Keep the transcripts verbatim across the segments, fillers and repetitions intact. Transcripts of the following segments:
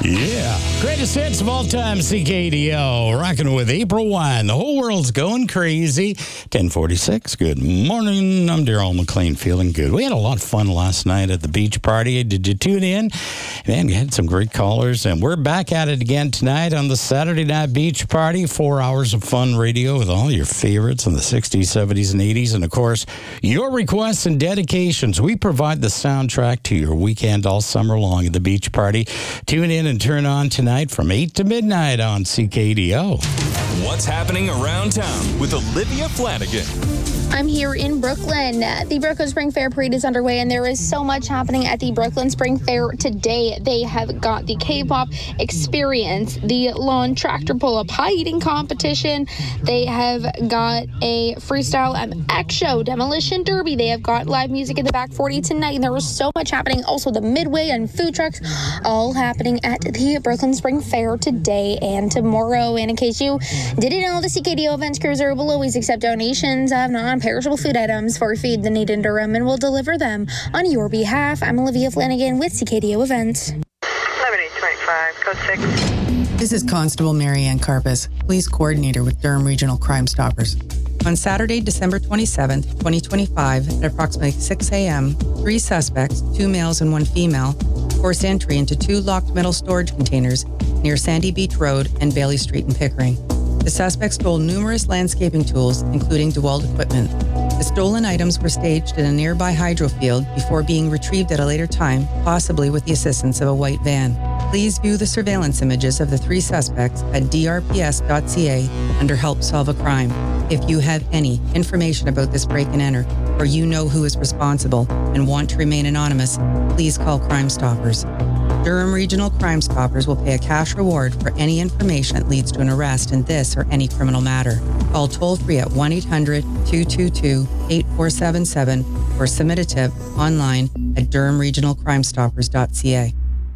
Yeah. Greatest hits of all time, C K D O. Rocking with April Wine. The whole world's going crazy. ten forty-six. Good morning. I'm Daryl McLean, feeling good. We had a lot of fun last night at the beach party. Did you tune in? Man, we had some great callers, and we're back at it again tonight on the Saturday Night Beach Party. Four hours of fun radio with all your favorites in the sixties, seventies, and eighties. And, of course, your requests and dedications. We provide the soundtrack to your weekend all summer long at the beach party. Tune in and turn on tonight from eight to midnight on C K D O. What's happening around town with Olivia Flanagan? I'm here in Brooklyn. The Brooklyn Spring Fair Parade is underway, and there is so much happening at the Brooklyn Spring Fair today. They have got the K-pop experience, the lawn tractor pull-up high eating competition. They have got a freestyle M X show, demolition derby. They have got live music in the back forty tonight, and there was so much happening. Also, the Midway and food trucks, all happening at the Brooklyn Spring Fair today and tomorrow. And in case you didn't know, the C K D O Events Cruiser will always accept donations of non-perishable food items for Feed the Need in Durham and will deliver them on your behalf. I'm Olivia Flanagan with C K D O Events. eleven eight two eight five, code six. This is Constable Marianne Carpus, Police Coordinator with Durham Regional Crime Stoppers. On Saturday, December twenty-seventh, twenty twenty-five, at approximately six a.m., three suspects, two males and one female, forced entry into two locked metal storage containers near Sandy Beach Road and Bailey Street in Pickering. The suspects stole numerous landscaping tools, including DeWalt equipment. The stolen items were staged in a nearby hydro field before being retrieved at a later time, possibly with the assistance of a white van. Please view the surveillance images of the three suspects at d r p s dot c a under Help Solve a Crime. If you have any information about this break and enter, or you know who is responsible and want to remain anonymous, please call Crime Stoppers. Durham Regional Crime Stoppers will pay a cash reward for any information that leads to an arrest in this or any criminal matter. Call toll-free at one eight hundred two two two eight four seven seven or submit a tip online at durham regional crime stoppers dot c a.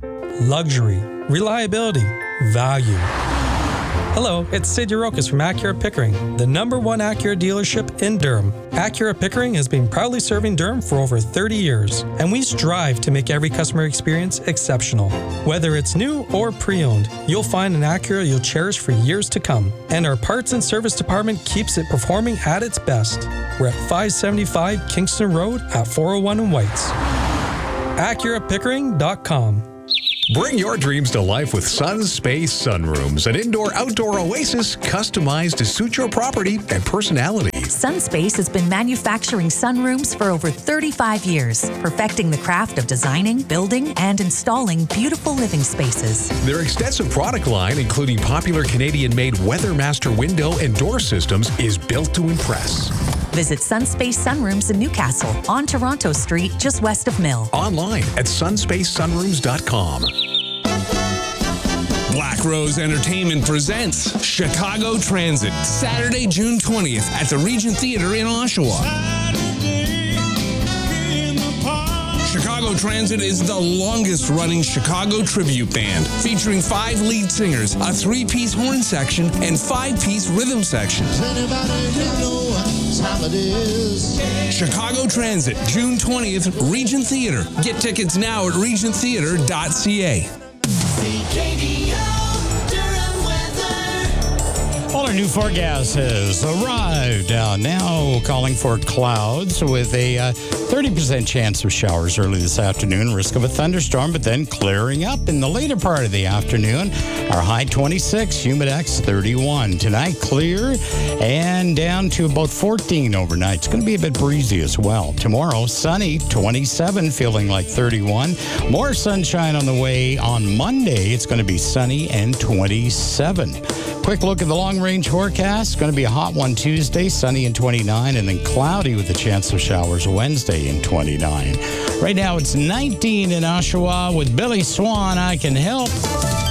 Luxury, reliability, value. Hello, it's Sid Yurokis from Acura Pickering, the number one Acura dealership in Durham. Acura Pickering has been proudly serving Durham for over thirty years, and we strive to make every customer experience exceptional. Whether it's new or pre-owned, you'll find an Acura you'll cherish for years to come. And our parts and service department keeps it performing at its best. We're at five seventy-five Kingston Road at four oh one in Whites. Acura Pickering dot com. Bring your dreams to life with Sun Space Sunrooms, an indoor-outdoor oasis customized to suit your property and personality. Sunspace has been manufacturing sunrooms for over thirty-five years, perfecting the craft of designing, building, and installing beautiful living spaces. Their extensive product line, including popular Canadian-made WeatherMaster window and door systems, is built to impress. Visit Sunspace Sunrooms in Newcastle on Toronto Street, just west of Mill. Online at sunspace sunrooms dot com. Black Rose Entertainment presents Chicago Transit, Saturday, June twentieth at the Regent Theater in Oshawa. Chicago Transit is the longest-running Chicago tribute band, featuring five lead singers, a three-piece horn section, and five-piece rhythm section. Chicago Transit, June twentieth, Regent Theater. Get tickets now at regent theater dot c a. All our new forecast has arrived. Uh, now calling for clouds with a uh, thirty percent chance of showers early this afternoon, risk of a thunderstorm, but then clearing up in the later part of the afternoon. Our high twenty-six, Humidex thirty-one. Tonight, clear and down to about fourteen overnight. It's going to be a bit breezy as well. Tomorrow, sunny, twenty-seven, feeling like thirty-one. More sunshine on the way on Monday. It's going to be sunny and twenty-seven. Quick look at the long-range forecast. It's going to be a hot one Tuesday, sunny and twenty-nine, and then cloudy with a chance of showers Wednesday and twenty-nine. Right now, it's nineteen in Oshawa with Billy Swan. I Can Help.